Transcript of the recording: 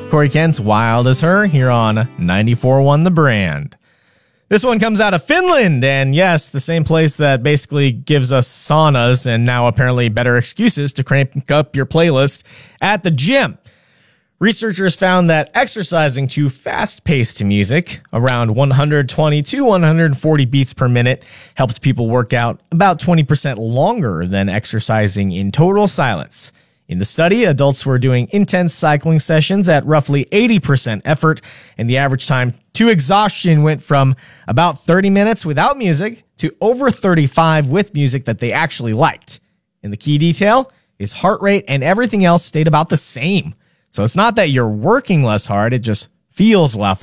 Corey Kent's Wild as Her here on 94.1 The Brand. This one comes out of Finland, and yes, the same place that basically gives us saunas and now apparently better excuses to crank up your playlist at the gym. Researchers found that exercising to fast-paced music, around 120 to 140 beats per minute, helped people work out about 20% longer than exercising in total silence. In the study, adults were doing intense cycling sessions at roughly 80% effort, and the average time to exhaustion went from about 30 minutes without music to over 35 with music that they actually liked. And the key detail is heart rate and everything else stayed about the same. So it's not that you're working less hard, it just feels less